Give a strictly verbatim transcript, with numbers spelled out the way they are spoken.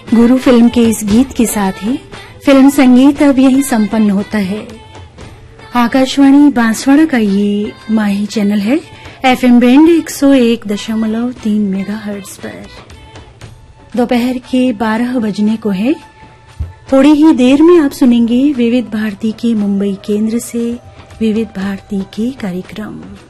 गुरु film के इस गीत के साथ ही फिल्म संगीत अब यही संपन्न होता है। आकाशवाणी बांसवाड़ा का ये माही चैनल है एफएम बैंड एक सौ एक दशमलव तीन मेगाहर्ट्ज पर। दोपहर के बारह बजने को है। थोड़ी ही देर में आप सुनेंगे विविध भारती के मुंबई केंद्र से विविध भारती के कार्यक्रम।